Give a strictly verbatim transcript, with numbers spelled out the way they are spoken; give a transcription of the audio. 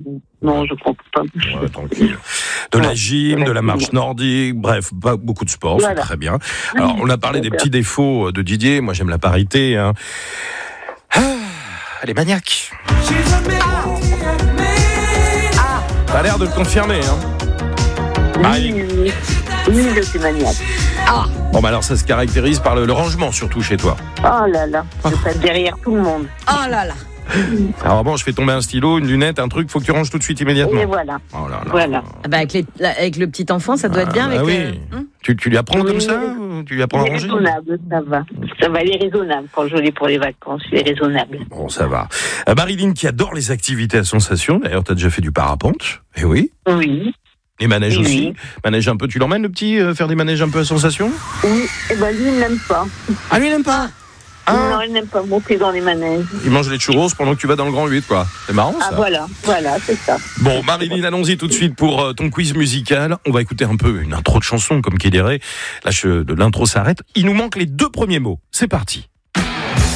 non, je crois pas. Ouais, tranquille. De la gym, de la marche nordique, bref, pas beaucoup de sport, voilà. C'est très bien. Alors, on a parlé des petits défauts de Didier. Moi, j'aime la parité. Hein. Ah, elle est maniaque. Ah, t'as l'air de le confirmer, hein. Oui, oui, oui, je suis maniaque. Ah. Bon, bah alors, ça se caractérise par le, le rangement, surtout chez toi. Oh là là, je passe derrière tout le monde. Oh là là. Alors bon, je fais tomber un stylo, une lunette, un truc, faut que tu ranges tout de suite immédiatement. Et voilà. Oh là là. Voilà. Ah bah avec, les, avec le petit enfant, ça doit ah être bien. Bah avec oui. euh, hein tu, tu lui apprends oui. comme ça ou tu lui apprends il à ranger? C'est raisonnable, ça va. Ça va, il est raisonnable quand je l'ai pour les vacances, il est raisonnable. Bon, ça va. Euh, Marilyn qui adore les activités à sensation, d'ailleurs, t'as déjà fait du parapente? Eh oui. Oui. Et manège oui. aussi. Manège un peu, tu l'emmènes le petit euh, faire des manèges un peu à sensation? Oui, et ben lui il n'aime pas. Ah lui il n'aime pas? Ah. Non, il n'aime pas monter dans les manèges. Il mange les churros pendant que tu vas dans le grand huit, quoi. C'est marrant, ça. Ah, voilà, voilà, c'est ça. Bon, Marilyn, allons-y tout de suite pour euh, ton quiz musical. On va écouter un peu une intro de chanson, comme qui dirait. Là, je, l'intro s'arrête. Il nous manque les deux premiers mots. C'est parti.